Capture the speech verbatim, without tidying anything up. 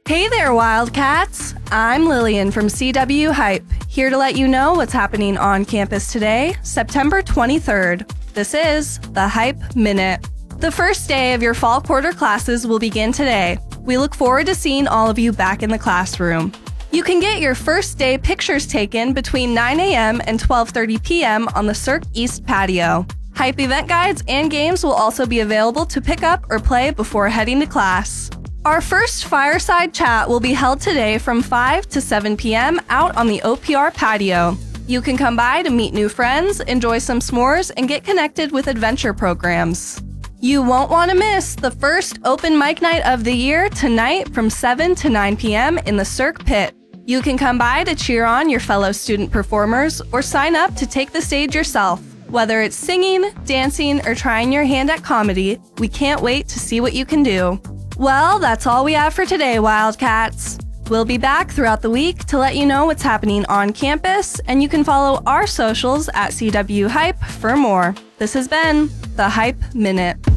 Hey there, Wildcats! I'm Lillian from C W Hype, here to let you know what's happening on campus today, September twenty-third. This is the Hype Minute. The first day of your fall quarter classes will begin today. We look forward to seeing all of you back in the classroom. You can get your first day pictures taken between nine a.m. and twelve thirty p.m. on the Cirque East patio. Hype event guides and games will also be available to pick up or play before heading to class. Our first fireside chat will be held today from five to seven p.m. out on the O P R patio. You can come by to meet new friends, enjoy some s'mores, and get connected with adventure programs. You won't want to miss the first open mic night of the year tonight from seven to nine p.m. in the Cirque Pit. You can come by to cheer on your fellow student performers or sign up to take the stage yourself. Whether it's singing, dancing, or trying your hand at comedy, we can't wait to see what you can do. Well, that's all we have for today, Wildcats. We'll be back throughout the week to let you know what's happening on campus, and you can follow our socials at C W Hype for more. This has been the Hype Minute.